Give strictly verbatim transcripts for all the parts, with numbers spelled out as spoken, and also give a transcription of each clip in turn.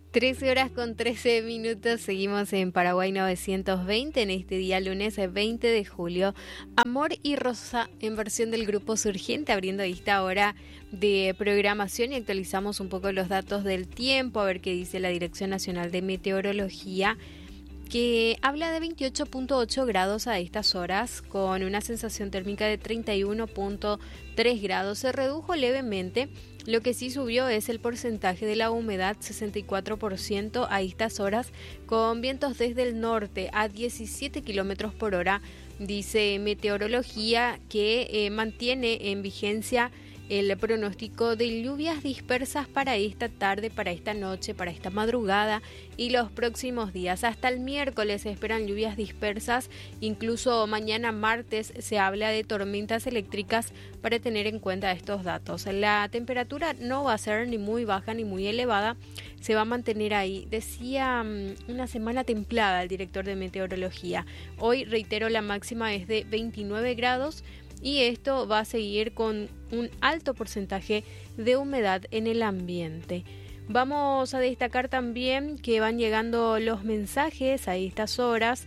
trece horas con trece minutos, seguimos en Paraguay novecientos veinte en este día lunes veinte de julio. Amor y Rosa en versión del grupo Surgente, abriendo esta hora de programación y actualizamos un poco los datos del tiempo, a ver qué dice la Dirección Nacional de Meteorología, que habla de veintiocho punto ocho grados a estas horas, con una sensación térmica de treinta y uno punto tres grados. Se redujo levemente. Lo que sí subió es el porcentaje de la humedad, sesenta y cuatro por ciento a estas horas, con vientos desde el norte a diecisiete kilómetros por hora. Dice Meteorología que eh, mantiene en vigencia el pronóstico de lluvias dispersas para esta tarde, para esta noche, para esta madrugada y los próximos días. Hasta el miércoles se esperan lluvias dispersas, incluso mañana martes se habla de tormentas eléctricas para tener en cuenta estos datos. La temperatura no va a ser ni muy baja ni muy elevada, se va a mantener ahí. Decía um, una semana templada el director de Meteorología. Hoy, reitero, la máxima es de veintinueve grados. Y esto va a seguir con un alto porcentaje de humedad en el ambiente. Vamos a destacar también que van llegando los mensajes a estas horas.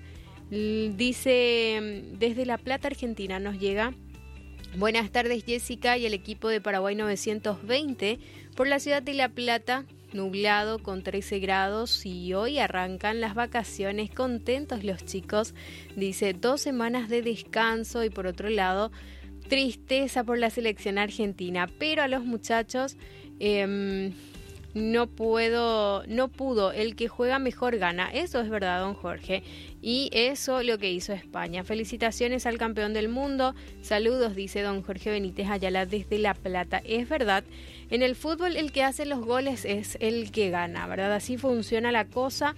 Dice, desde La Plata, Argentina, nos llega: buenas tardes, Jessica y el equipo de Paraguay novecientos veinte. Por la ciudad de La Plata, nublado con trece grados y hoy arrancan las vacaciones, contentos los chicos. Dice, dos semanas de descanso y por otro lado, tristeza por la selección argentina, pero a los muchachos eh, no puedo, no pudo, el que juega mejor gana. Eso es verdad, don Jorge, y eso lo que hizo España. Felicitaciones al campeón del mundo, saludos, dice don Jorge Benítez Ayala desde La Plata. Es verdad, en el fútbol el que hace los goles es el que gana, ¿verdad? Así funciona la cosa.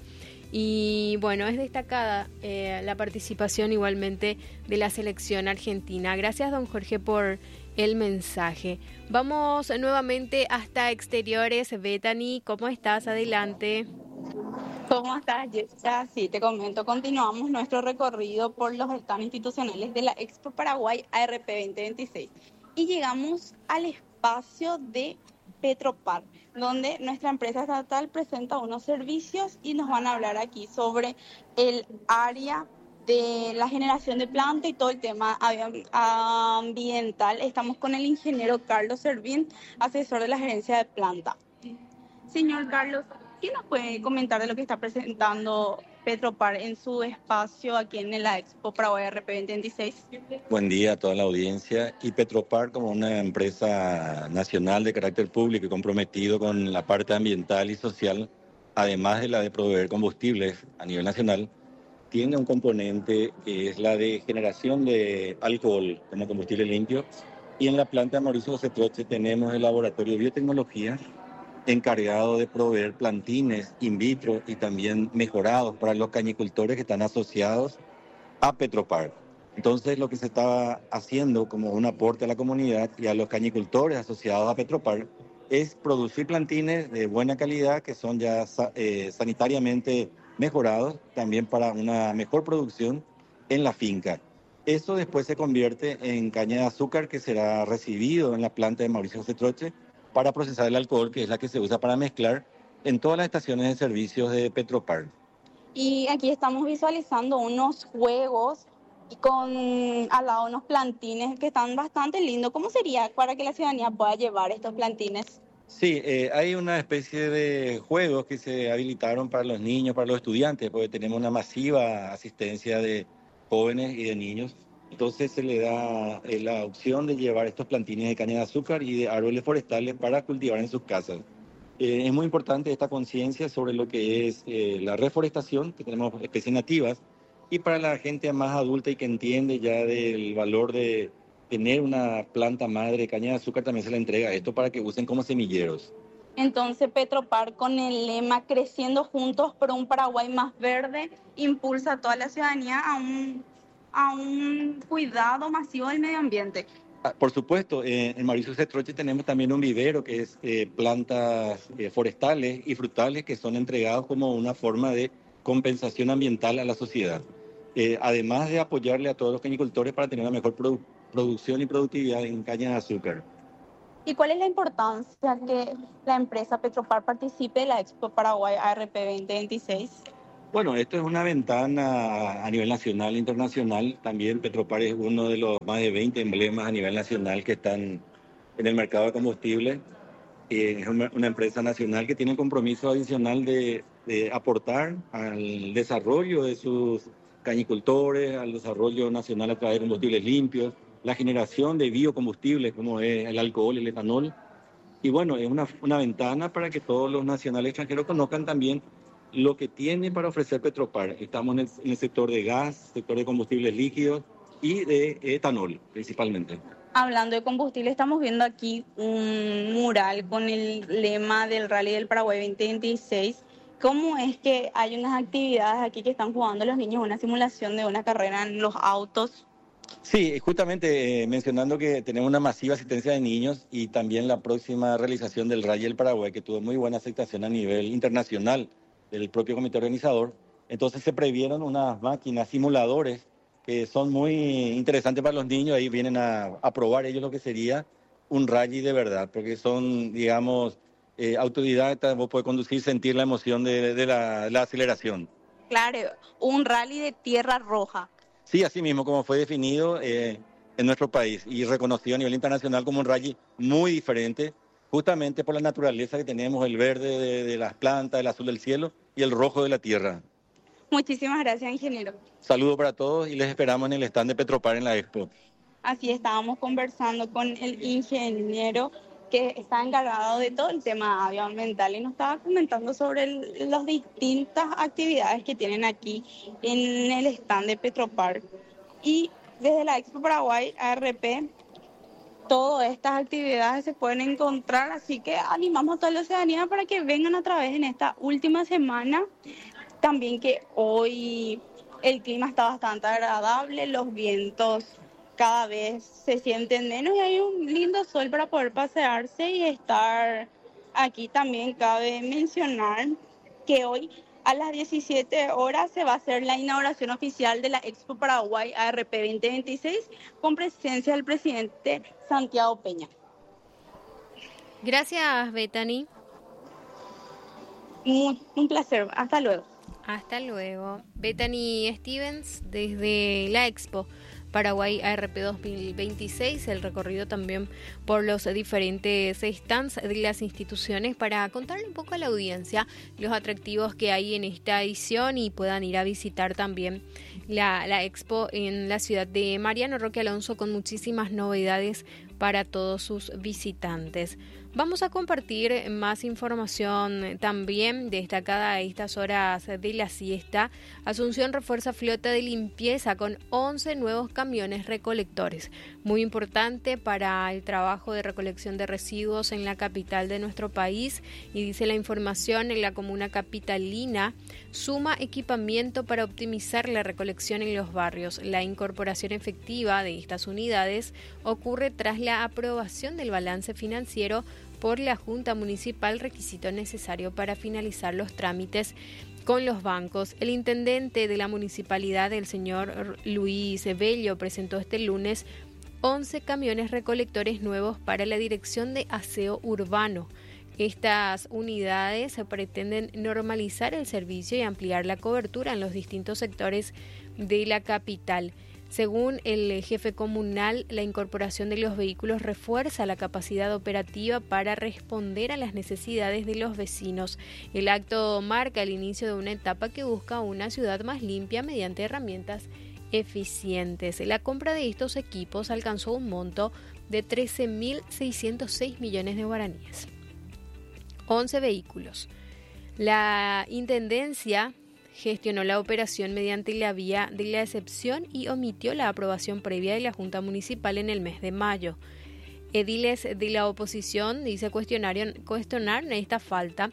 Y bueno, es destacada eh, la participación igualmente de la selección argentina. Gracias, don Jorge, por el mensaje. Vamos nuevamente hasta exteriores. Bethany, ¿cómo estás? Adelante. ¿Cómo estás, Jessica? Sí, te comento, continuamos nuestro recorrido por los stands institucionales de la Expo Paraguay A R P veinte veintiséis y llegamos al espacio de Petropar, donde nuestra empresa estatal presenta unos servicios y nos van a hablar aquí sobre el área de la generación de planta y todo el tema ambiental. Estamos con el ingeniero Carlos Servín, asesor de la gerencia de planta. Señor Carlos, ¿qué nos puede comentar de lo que está presentando Petropar en su espacio aquí en la Expo Paraguay A R P veinte veintiséis? Buen día a toda la audiencia. Y Petropar, como una empresa nacional de carácter público y comprometido con la parte ambiental y social, además de la de proveer combustibles a nivel nacional, tiene un componente que es la de generación de alcohol como combustible limpio. Y en la planta de Mauricio José Troche tenemos el laboratorio de biotecnología encargado de proveer plantines in vitro y también mejorados para los cañicultores que están asociados a Petropar. Entonces, lo que se estaba haciendo como un aporte a la comunidad y a los cañicultores asociados a Petropar es producir plantines de buena calidad que son ya eh, sanitariamente mejorados, también para una mejor producción en la finca. Eso después se convierte en caña de azúcar que será recibido en la planta de Mauricio José Troche para procesar el alcohol, que es la que se usa para mezclar en todas las estaciones de servicios de Petropar. Y aquí estamos visualizando unos juegos y con al lado unos plantines que están bastante lindos. ¿Cómo sería para que la ciudadanía pueda llevar estos plantines? Sí, eh, hay una especie de juegos que se habilitaron para los niños, para los estudiantes, porque tenemos una masiva asistencia de jóvenes y de niños. Entonces se le da eh, la opción de llevar estos plantines de caña de azúcar y de árboles forestales para cultivar en sus casas. Eh, es muy importante esta conciencia sobre lo que es eh, la reforestación, que tenemos especies nativas, y para la gente más adulta y que entiende ya del valor de tener una planta madre de caña de azúcar, también se le entrega esto para que usen como semilleros. Entonces Petropar, con el lema Creciendo Juntos por un Paraguay Más Verde, impulsa a toda la ciudadanía a un, a un cuidado masivo del medio ambiente. Por supuesto, eh, en Mauricio José Troche tenemos también un vivero que es eh, plantas eh, forestales y frutales que son entregados como una forma de compensación ambiental a la sociedad. Eh, además de apoyarle a todos los cañicultores para tener una mejor produ- producción y productividad en caña de azúcar. ¿Y cuál es la importancia que la empresa Petropar participe de la Expo Paraguay A R P veinte veintiséis? Bueno, esto es una ventana a nivel nacional e internacional. También Petropar es uno de los más de veinte emblemas a nivel nacional que están en el mercado de combustibles. Eh, es una, una empresa nacional que tiene un compromiso adicional de, de aportar al desarrollo de sus cañicultores, al desarrollo nacional a través de combustibles limpios, la generación de biocombustibles como es el alcohol, el etanol. Y bueno, es una, una ventana para que todos los nacionales extranjeros conozcan también lo que tiene para ofrecer Petropar. Estamos en el, en el sector de gas, sector de combustibles líquidos y de etanol principalmente. Hablando de combustible, estamos viendo aquí un mural con el lema del Rally del Paraguay veinte veintiséis. ¿Cómo es que hay unas actividades aquí que están jugando los niños, una simulación de una carrera en los autos? Sí, justamente eh, mencionando que tenemos una masiva asistencia de niños y también la próxima realización del Rally del Paraguay, que tuvo muy buena aceptación a nivel internacional del propio comité organizador. Entonces se previeron unas máquinas, simuladores, que son muy interesantes para los niños. Ahí vienen a, a probar ellos lo que sería un rally de verdad, porque son, digamos, eh, autodidactas, vos podés conducir, sentir la emoción de, de la, la aceleración. Claro, un rally de tierra roja. Sí, así mismo como fue definido eh, en nuestro país y reconocido a nivel internacional como un rally muy diferente, justamente por la naturaleza que tenemos, el verde de, de las plantas, el azul del cielo y el rojo de la tierra. Muchísimas gracias, ingeniero. Saludos para todos y les esperamos en el stand de Petropar en la Expo. Así estábamos conversando con el ingeniero que está encargado de todo el tema medioambiental y nos estaba comentando sobre el, las distintas actividades que tienen aquí en el stand de Petropar. Y desde la Expo Paraguay A R P, todas estas actividades se pueden encontrar, así que animamos a toda la ciudadanía para que vengan a través en esta última semana. También que hoy el clima está bastante agradable, los vientos cada vez se sienten menos y hay un lindo sol para poder pasearse y estar aquí. También cabe mencionar que hoy a las diecisiete horas se va a hacer la inauguración oficial de la Expo Paraguay A R P veinte veintiséis con presencia del presidente Santiago Peña. Gracias, Bethany. Un, un placer. Hasta luego. Hasta luego. Bethany Stevens desde la Expo Paraguay A R P dos mil veintiséis, el recorrido también por los diferentes stands de las instituciones para contarle un poco a la audiencia los atractivos que hay en esta edición y puedan ir a visitar también la, la Expo en la ciudad de Mariano Roque Alonso con muchísimas novedades para todos sus visitantes. Vamos a compartir más información también destacada a estas horas de la siesta. Asunción refuerza flota de limpieza con once nuevos camiones recolectores. Muy importante para el trabajo de recolección de residuos en la capital de nuestro país. Y dice la información, en la comuna capitalina suma equipamiento para optimizar la recolección en los barrios. La incorporación efectiva de estas unidades ocurre tras la aprobación del balance financiero por la Junta Municipal, requisito necesario para finalizar los trámites con los bancos. El intendente de la municipalidad, el señor Luis Bello, presentó este lunes once camiones recolectores nuevos para la Dirección de Aseo Urbano. Estas unidades pretenden normalizar el servicio y ampliar la cobertura en los distintos sectores de la capital. Según el jefe comunal, la incorporación de los vehículos refuerza la capacidad operativa para responder a las necesidades de los vecinos. El acto marca el inicio de una etapa que busca una ciudad más limpia mediante herramientas eficientes. La compra de estos equipos alcanzó un monto de trece mil seiscientos seis millones de guaraníes. once vehículos. La Intendencia gestionó la operación mediante la vía de la excepción y omitió la aprobación previa de la Junta Municipal en el mes de mayo. Ediles de la oposición, dice, cuestionaron, cuestionaron esta falta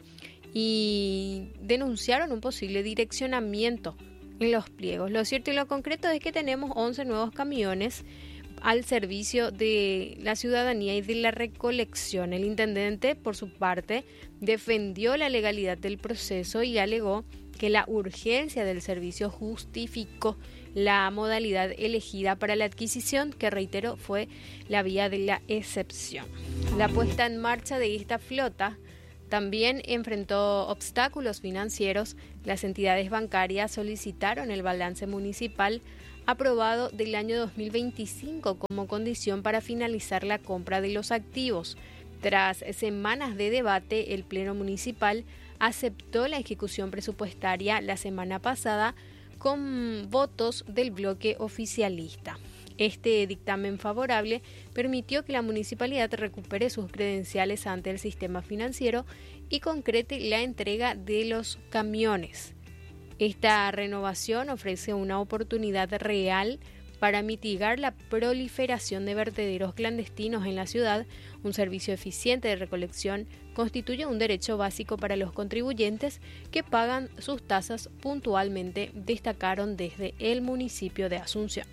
y denunciaron un posible direccionamiento en los pliegos. Lo cierto y lo concreto es que tenemos once nuevos camiones al servicio de la ciudadanía y de la recolección. El intendente, por su parte, defendió la legalidad del proceso y alegó que la urgencia del servicio justificó la modalidad elegida para la adquisición, que reitero fue la vía de la excepción. La puesta en marcha de esta flota también enfrentó obstáculos financieros. Las entidades bancarias solicitaron el balance municipal aprobado del año dos mil veinticinco como condición para finalizar la compra de los activos. Tras semanas de debate, el Pleno Municipal aceptó la ejecución presupuestaria la semana pasada con votos del bloque oficialista. Este dictamen favorable permitió que la municipalidad recupere sus credenciales ante el sistema financiero y concrete la entrega de los camiones. Esta renovación ofrece una oportunidad real para mitigar la proliferación de vertederos clandestinos en la ciudad. Un servicio eficiente de recolección constituye un derecho básico para los contribuyentes que pagan sus tasas puntualmente, destacaron desde el municipio de Asunción.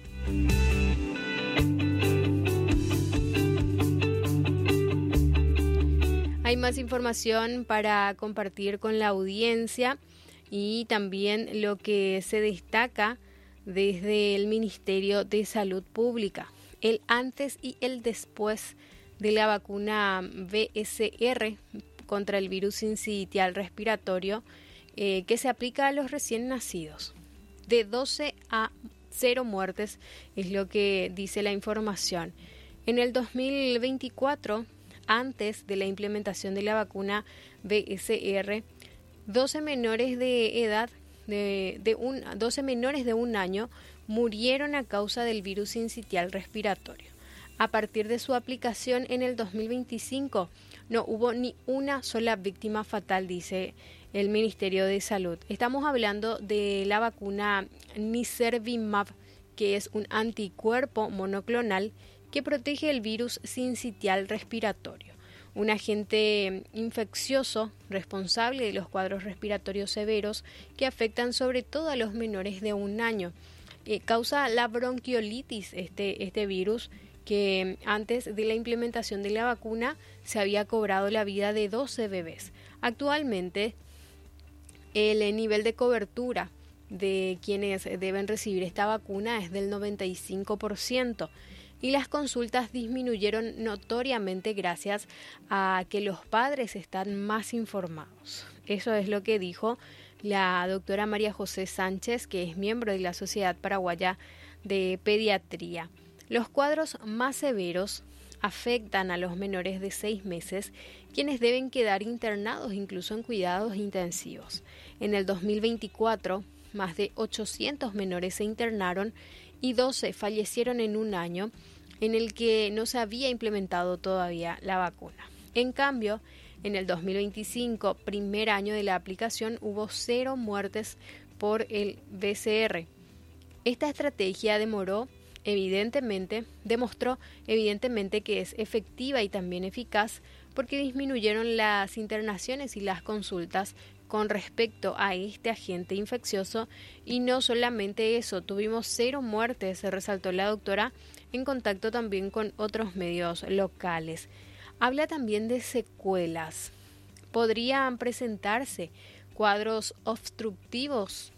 Hay más información para compartir con la audiencia y también lo que se destaca desde el Ministerio de Salud Pública, el antes y el después de la vacuna B S R contra el virus sincitial respiratorio eh, que se aplica a los recién nacidos. De doce a cero muertes es lo que dice la información. En el dos mil veinticuatro, antes de la implementación de la vacuna B S R, doce menores de edad de, de un, doce menores de un año murieron a causa del virus sincitial respiratorio. A partir de su aplicación en el dos mil veinticinco, no hubo ni una sola víctima fatal, dice el Ministerio de Salud. Estamos hablando de la vacuna Nirsevimab, que es un anticuerpo monoclonal que protege el virus sincitial respiratorio, un agente infeccioso responsable de los cuadros respiratorios severos que afectan sobre todo a los menores de un año. Eh, causa la bronquiolitis este, este virus, que antes de la implementación de la vacuna se había cobrado la vida de doce bebés. Actualmente, el nivel de cobertura de quienes deben recibir esta vacuna es del noventa y cinco por ciento y las consultas disminuyeron notoriamente gracias a que los padres están más informados. Eso es lo que dijo la doctora María José Sánchez, que es miembro de la Sociedad Paraguaya de Pediatría. Los cuadros más severos afectan a los menores de seis meses, quienes deben quedar internados incluso en cuidados intensivos. En el dos mil veinticuatro, más de ochocientos menores se internaron y doce fallecieron en un año en el que no se había implementado todavía la vacuna. En cambio, en el dos mil veinticinco, primer año de la aplicación, hubo cero muertes por el B C R. Esta estrategia demoró Evidentemente, demostró evidentemente que es efectiva y también eficaz porque disminuyeron las internaciones y las consultas con respecto a este agente infeccioso, y no solamente eso, tuvimos cero muertes, se resaltó la doctora en contacto también con otros medios locales. Habla también de secuelas. Podrían presentarse cuadros obstructivos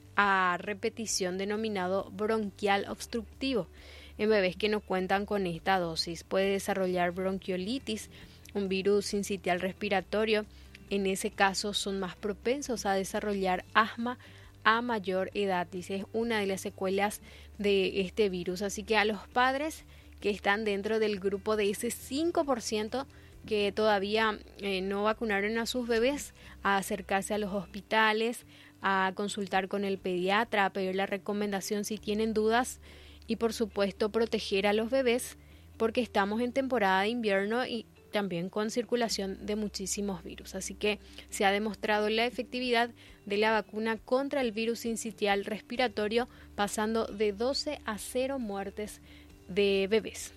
a repetición denominado bronquial obstructivo. En bebés que no cuentan con esta dosis puede desarrollar bronquiolitis, un virus sincitial respiratorio. En ese caso son más propensos a desarrollar asma a mayor edad, dice, es una de las secuelas de este virus. Así que a los padres que están dentro del grupo de ese cinco por ciento que todavía eh, no vacunaron a sus bebés, a acercarse a los hospitales, a consultar con el pediatra, a pedir la recomendación si tienen dudas y por supuesto proteger a los bebés porque estamos en temporada de invierno y también con circulación de muchísimos virus. Así que se ha demostrado la efectividad de la vacuna contra el virus sincitial respiratorio, pasando de doce a cero muertes de bebés.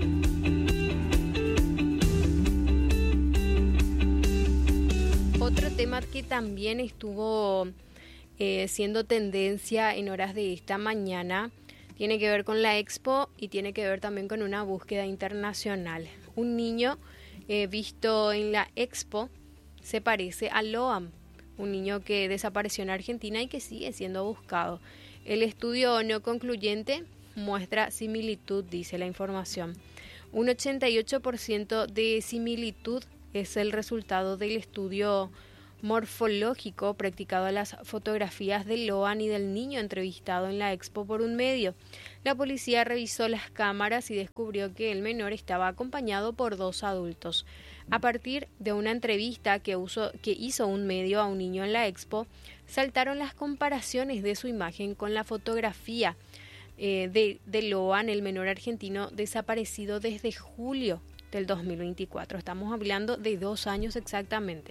Otro tema que también estuvo eh, siendo tendencia en horas de esta mañana tiene que ver con la Expo y tiene que ver también con una búsqueda internacional. Un niño eh, visto en la Expo se parece a Loam, un niño que desapareció en Argentina y que sigue siendo buscado. El estudio no concluyente muestra similitud, dice la información. Un ochenta y ocho por ciento de similitud es el resultado del estudio morfológico practicado a las fotografías de Loan y del niño entrevistado en la expo por un medio. La policía revisó las cámaras y descubrió que el menor estaba acompañado por dos adultos. A partir de una entrevista que, uso, que hizo un medio a un niño en la expo, saltaron las comparaciones de su imagen con la fotografía eh, de, de Loan, el menor argentino desaparecido desde julio del dos mil veinticuatro. Estamos hablando de dos años exactamente.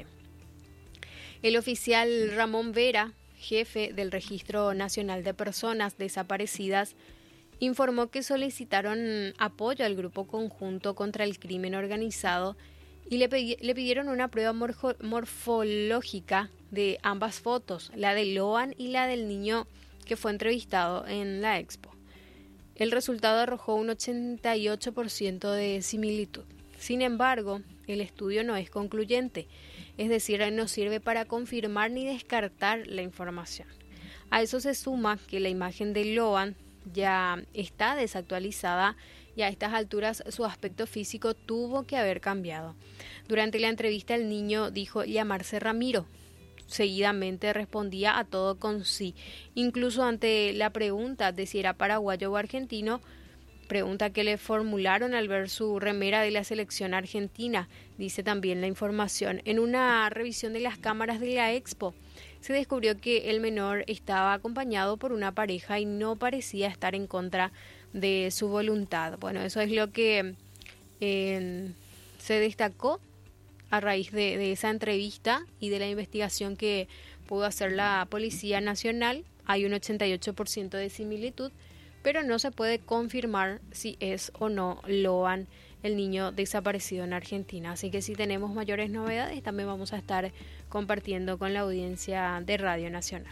El oficial Ramón Vera, jefe del Registro Nacional de Personas Desaparecidas, informó que solicitaron apoyo al Grupo Conjunto contra el Crimen Organizado y le, pedi- le pidieron una prueba morfo- morfológica de ambas fotos, la de Loan y la del niño que fue entrevistado en la expo. El resultado arrojó un ochenta y ocho por ciento de similitud. Sin embargo, el estudio no es concluyente, es decir, no sirve para confirmar ni descartar la información. A eso se suma que la imagen de Loan ya está desactualizada y a estas alturas su aspecto físico tuvo que haber cambiado. Durante la entrevista el niño dijo llamarse Ramiro. Seguidamente respondía a todo con sí, incluso ante la pregunta de si era paraguayo o argentino, pregunta que le formularon al ver su remera de la selección argentina, dice también la información. En una revisión de las cámaras de la expo, se descubrió que el menor estaba acompañado por una pareja y no parecía estar en contra de su voluntad. Bueno, eso es lo que eh, se destacó a raíz de, de esa entrevista y de la investigación que pudo hacer la Policía Nacional. Hay un ochenta y ocho por ciento de similitud, pero no se puede confirmar si es o no Loan, el niño desaparecido en Argentina. Así que si tenemos mayores novedades, también vamos a estar compartiendo con la audiencia de Radio Nacional.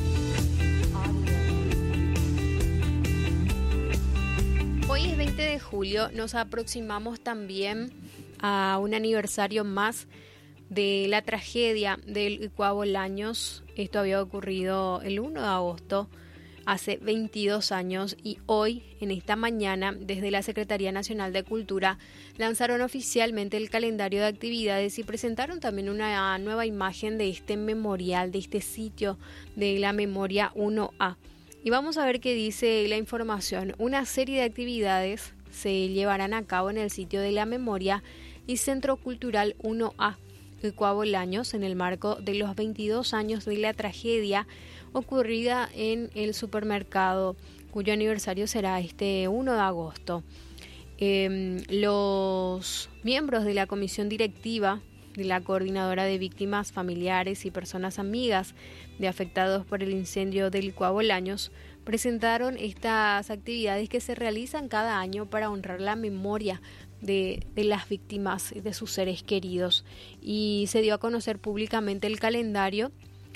Hoy es veinte de julio, nos aproximamos también a un aniversario más de la tragedia del Icuá Bolaños. Esto había ocurrido el primero de agosto, hace veintidós años, y hoy, en esta mañana, desde la Secretaría Nacional de Cultura, lanzaron oficialmente el calendario de actividades y presentaron también una nueva imagen de este memorial, de este sitio de la memoria uno A. Y vamos a ver qué dice la información. Una serie de actividades se llevarán a cabo en el sitio de la memoria y Centro Cultural uno A, Icuá Bolaños, en el marco de los veintidós años de la tragedia ocurrida en el supermercado, cuyo aniversario será este primero de agosto. Eh, los miembros de la comisión directiva de la Coordinadora de Víctimas, Familiares y Personas Amigas de afectados por el incendio del Icuá Bolaños presentaron estas actividades que se realizan cada año para honrar la memoria De, de las víctimas y de sus seres queridos, y se dio a conocer públicamente el calendario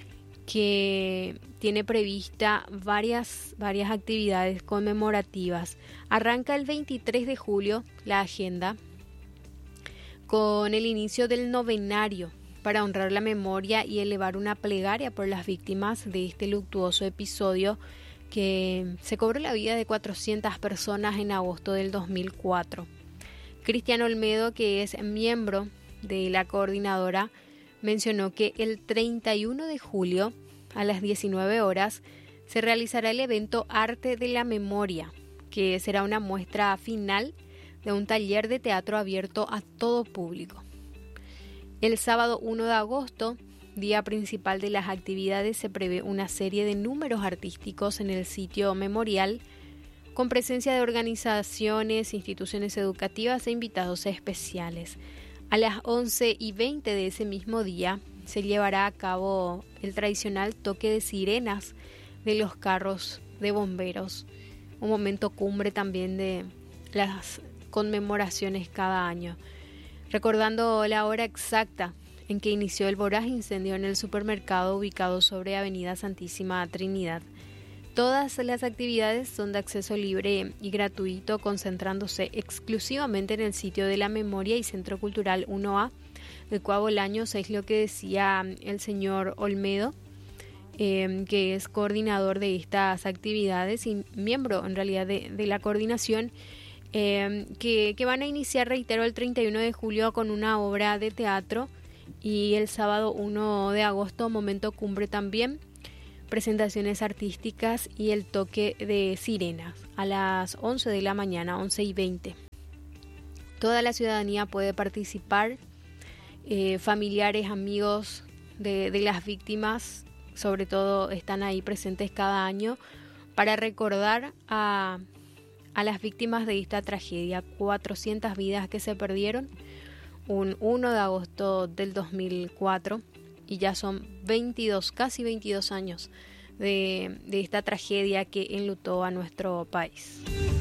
que tiene prevista varias, varias actividades conmemorativas. Arranca el veintitrés de julio la agenda con el inicio del novenario para honrar la memoria y elevar una plegaria por las víctimas de este luctuoso episodio que se cobró la vida de cuatrocientas personas en agosto del dos mil cuatro. Cristian Olmedo, que es miembro de la coordinadora, mencionó que el treinta y uno de julio a las diecinueve horas se realizará el evento Arte de la Memoria, que será una muestra final de un taller de teatro abierto a todo público. El sábado primero de agosto, día principal de las actividades, se prevé una serie de números artísticos en el sitio memorial, con presencia de organizaciones, instituciones educativas e invitados especiales. A las once y veinte de ese mismo día se llevará a cabo el tradicional toque de sirenas de los carros de bomberos, un momento cumbre también de las conmemoraciones cada año, recordando la hora exacta en que inició el voraz incendio en el supermercado ubicado sobre Avenida Santísima Trinidad. Todas las actividades son de acceso libre y gratuito, concentrándose exclusivamente en el sitio de la memoria y Centro Cultural uno A, de Coabolaños, es lo que decía el señor Olmedo, eh, que es coordinador de estas actividades y miembro en realidad de, de la coordinación, eh, que, que van a iniciar, reitero, el treinta y uno de julio con una obra de teatro y el sábado uno de agosto, momento cumbre también, presentaciones artísticas y el toque de sirenas a las once de la mañana, once y veinte. Toda la ciudadanía puede participar, eh, familiares, amigos de, de las víctimas, sobre todo están ahí presentes cada año para recordar a, a las víctimas de esta tragedia. cuatrocientas vidas que se perdieron un uno de agosto del dos mil cuatro y ya son veintidós, casi veintidós años de, de esta tragedia que enlutó a nuestro país.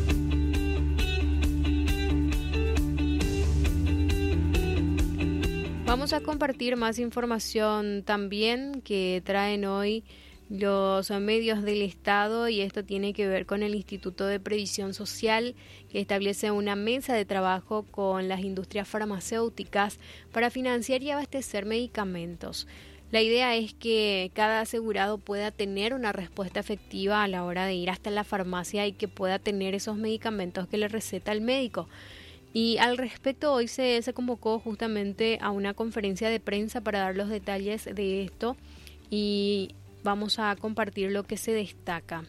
Vamos a compartir más información también que traen hoy los medios del Estado, y esto tiene que ver con el Instituto de Previsión Social, que establece una mesa de trabajo con las industrias farmacéuticas para financiar y abastecer medicamentos. La idea es que cada asegurado pueda tener una respuesta efectiva a la hora de ir hasta la farmacia y que pueda tener esos medicamentos que le receta el médico. Y al respecto, hoy se, se convocó justamente a una conferencia de prensa para dar los detalles de esto y vamos a compartir lo que se destaca.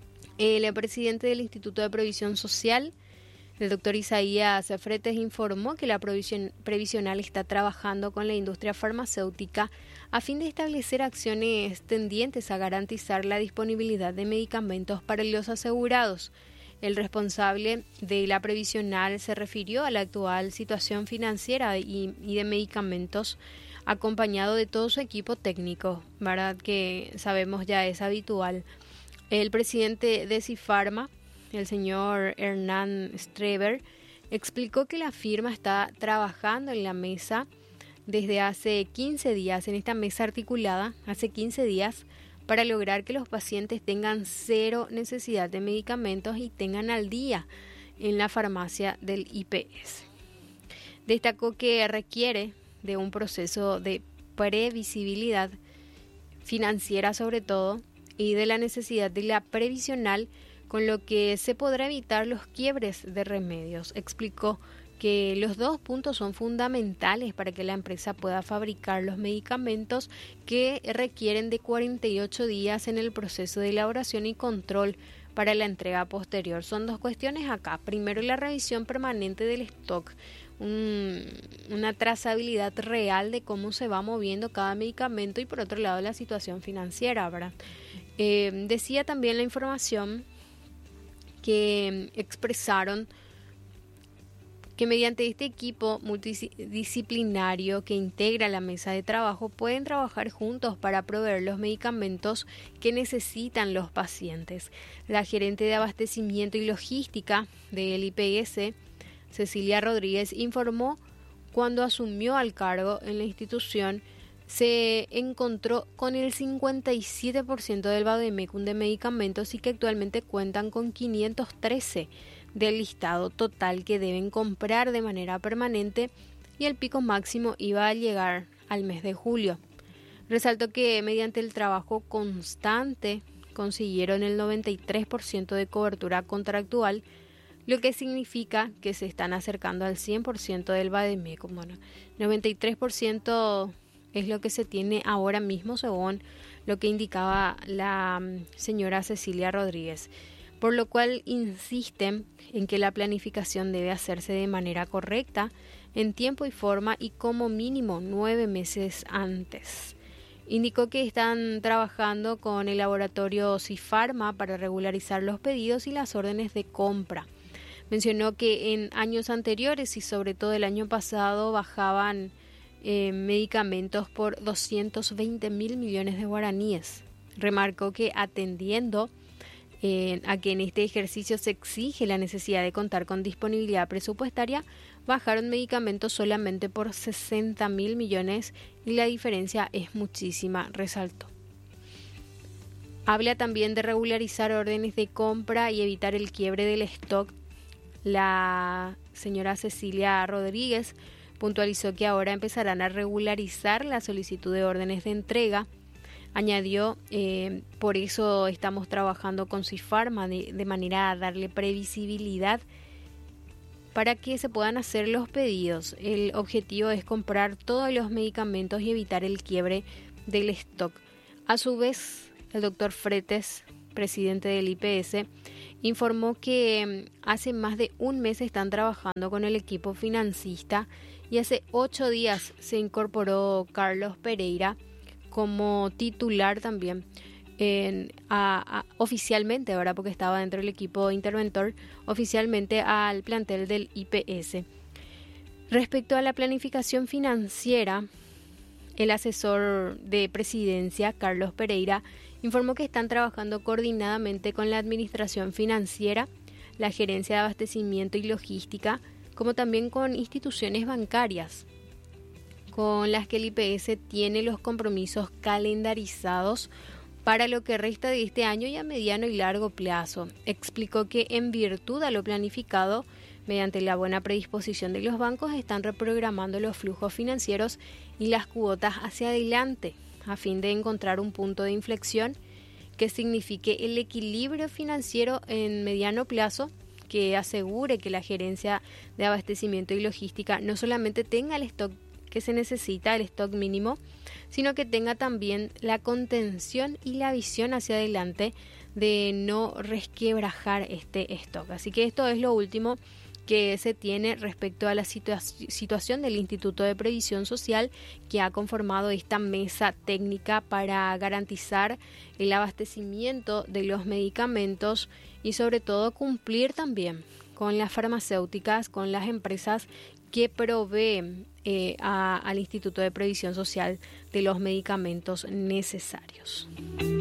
El presidente del Instituto de Previsión Social, el doctor Isaías Fretes, informó que la provisión, previsional está trabajando con la industria farmacéutica a fin de establecer acciones tendientes a garantizar la disponibilidad de medicamentos para los asegurados. El responsable de la previsional se refirió a la actual situación financiera y, y de medicamentos, acompañado de todo su equipo técnico, ¿verdad? Que sabemos ya es habitual. El presidente de Cifarma, el señor Hernán Streber, explicó que la firma está trabajando en la mesa desde hace quince días, en esta mesa articulada, hace quince días, para lograr que los pacientes tengan cero necesidad de medicamentos y tengan al día en la farmacia del I P S. Destacó que requiere de un proceso de previsibilidad financiera sobre todo y de la necesidad de la previsional, con lo que se podrá evitar los quiebres de remedios. Explicó que los dos puntos son fundamentales para que la empresa pueda fabricar los medicamentos que requieren de cuarenta y ocho días en el proceso de elaboración y control para la entrega posterior. Son dos cuestiones acá. Primero, la revisión permanente del stock, un, una trazabilidad real de cómo se va moviendo cada medicamento, y por otro lado la situación financiera, ¿verdad? Eh, decía también la información que expresaron que mediante este equipo multidisciplinario que integra la mesa de trabajo pueden trabajar juntos para proveer los medicamentos que necesitan los pacientes. La gerente de abastecimiento y logística del I P S, Cecilia Rodríguez, informó cuando asumió al cargo en la institución se encontró con el cincuenta y siete por ciento del vademecum de medicamentos y que actualmente cuentan con quinientos trece del listado total que deben comprar de manera permanente, y el pico máximo iba a llegar al mes de julio. Resaltó que mediante el trabajo constante consiguieron el noventa y tres por ciento de cobertura contractual, lo que significa que se están acercando al cien por ciento del vademecum. Bueno, noventa y tres por ciento es lo que se tiene ahora mismo, según lo que indicaba la señora Cecilia Rodríguez, por lo cual insisten en que la planificación debe hacerse de manera correcta, en tiempo y forma y como mínimo nueve meses antes. Indicó que están trabajando con el laboratorio Cifarma para regularizar los pedidos y las órdenes de compra. Mencionó que en años anteriores y sobre todo el año pasado bajaban eh, medicamentos por doscientos veinte mil millones de guaraníes. Remarcó que atendiendo Eh, a que en este ejercicio se exige la necesidad de contar con disponibilidad presupuestaria, bajaron medicamentos solamente por sesenta mil millones y la diferencia es muchísima, resaltó. Habla también de regularizar órdenes de compra y evitar el quiebre del stock. La señora Cecilia Rodríguez puntualizó que ahora empezarán a regularizar la solicitud de órdenes de entrega. Añadió, eh, por eso estamos trabajando con Cifarma de, de manera a darle previsibilidad para que se puedan hacer los pedidos. El objetivo es comprar todos los medicamentos y evitar el quiebre del stock. A su vez, el doctor Fretes, presidente del I P S, informó que hace más de un mes están trabajando con el equipo financista y hace ocho días se incorporó Carlos Pereira como titular también en, a, a, oficialmente, ahora porque estaba dentro del equipo interventor, oficialmente al plantel del I P S. Respecto a la planificación financiera, el asesor de presidencia, Carlos Pereira, informó que están trabajando coordinadamente con la administración financiera, la gerencia de abastecimiento y logística, como también con instituciones bancarias, con las que el I P S tiene los compromisos calendarizados para lo que resta de este año y a mediano y largo plazo. Explicó que en virtud a lo planificado, mediante la buena predisposición de los bancos, están reprogramando los flujos financieros y las cuotas hacia adelante, a fin de encontrar un punto de inflexión que signifique el equilibrio financiero en mediano plazo, que asegure que la gerencia de abastecimiento y logística no solamente tenga el stock que se necesita, el stock mínimo, sino que tenga también la contención y la visión hacia adelante de no resquebrajar este stock. Así que esto es lo último que se tiene respecto a la situa- situación del Instituto de Previsión Social, que ha conformado esta mesa técnica para garantizar el abastecimiento de los medicamentos y sobre todo cumplir también con las farmacéuticas, con las empresas que proveen eh, a, al Instituto de Previsión Social de los medicamentos necesarios.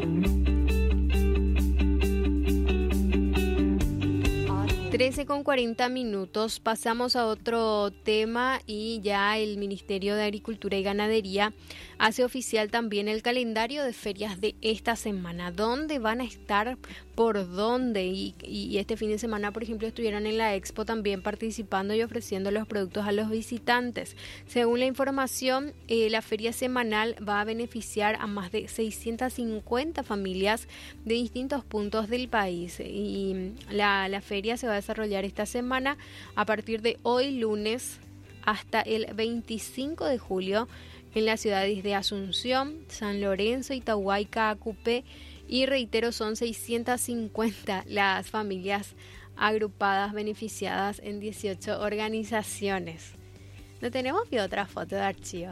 trece con cuarenta minutos, pasamos a otro tema y ya el Ministerio de Agricultura y Ganadería hace oficial también el calendario de ferias de esta semana. ¿Dónde van a estar? ¿Por dónde? Y, y este fin de semana, por ejemplo, estuvieron en la Expo también participando y ofreciendo los productos a los visitantes. Según la información, eh, la feria semanal va a beneficiar a más de seiscientas cincuenta familias de distintos puntos del país. Y la, la feria se va a desarrollar esta semana a partir de hoy lunes hasta el veinticinco de julio en las ciudades de Asunción, San Lorenzo, Itaguay, Caacupé, y reitero, son seiscientas cincuenta las familias agrupadas, beneficiadas en dieciocho organizaciones. No tenemos que otra foto de archivo.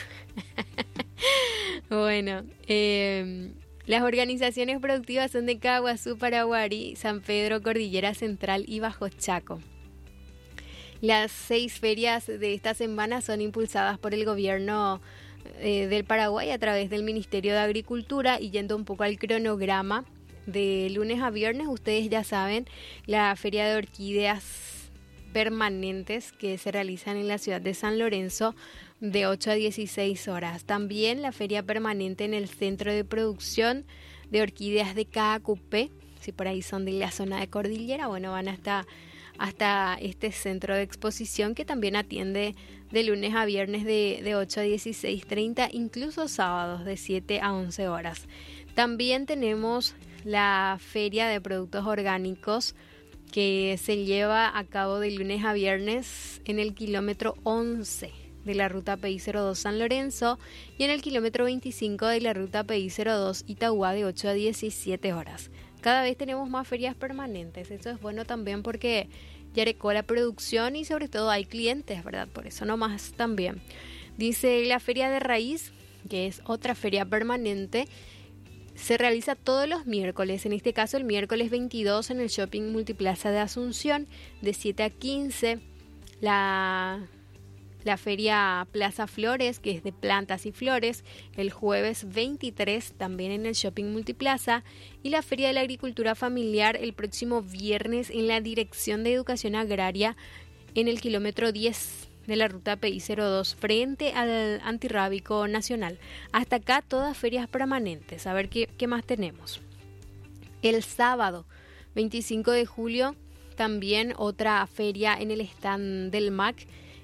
Bueno, eh, las organizaciones productivas son de Caguazú, Paraguarí, San Pedro, Cordillera Central y Bajo Chaco. Las seis ferias de esta semana son impulsadas por el gobierno eh, del Paraguay a través del Ministerio de Agricultura, y yendo un poco al cronograma, de lunes a viernes, ustedes ya saben, la feria de orquídeas permanentes que se realizan en la ciudad de San Lorenzo de ocho a dieciséis horas. También la feria permanente en el Centro de Producción de Orquídeas de Caacupé, si por ahí son de la zona de Cordillera, bueno, van hasta... hasta este centro de exposición que también atiende de lunes a viernes de, de ocho a dieciséis treinta, incluso sábados de siete a once horas. También tenemos la Feria de Productos Orgánicos que se lleva a cabo de lunes a viernes en el kilómetro once de la ruta P I cero dos San Lorenzo y en el kilómetro veinticinco de la ruta P I cero dos Itagua de ocho a diecisiete horas. Cada vez tenemos más ferias permanentes, eso es bueno también porque ya recó la producción y sobre todo hay clientes, ¿verdad? Por eso nomás también. Dice la Feria de Raíz, que es otra feria permanente, se realiza todos los miércoles, en este caso el miércoles veintidós en el Shopping Multiplaza de Asunción, de siete a quince. La... La Feria Plaza Flores, que es de plantas y flores, el jueves veintitrés también en el Shopping Multiplaza, y la Feria de la Agricultura Familiar el próximo viernes en la Dirección de Educación Agraria en el kilómetro diez de la ruta P I cero dos frente al Antirrábico Nacional. Hasta acá todas ferias permanentes. A ver qué, qué más tenemos. El sábado veinticinco de julio también otra feria en el stand del M A C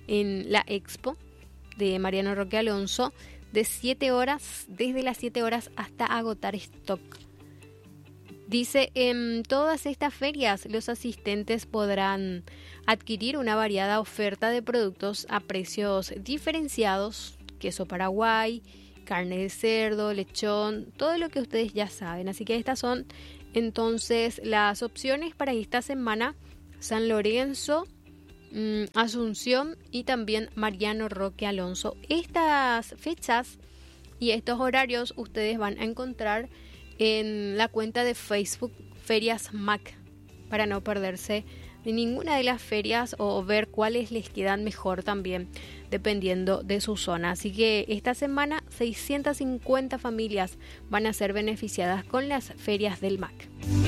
en la Expo de Mariano Roque Alonso de siete horas, desde las siete horas hasta agotar stock. Dice, en todas estas ferias los asistentes podrán adquirir una variada oferta de productos a precios diferenciados, queso Paraguay, carne de cerdo, lechón, todo lo que ustedes ya saben. Así que estas son entonces las opciones para esta semana: San Lorenzo, mmm, Asunción y también Mariano Roque Alonso. Estas fechas y estos horarios ustedes van a encontrar en la cuenta de Facebook Ferias M A C, para no perderse de ninguna de las ferias o ver cuáles les quedan mejor también dependiendo de su zona. Así que esta semana seiscientas cincuenta familias van a ser beneficiadas con las ferias del M A C.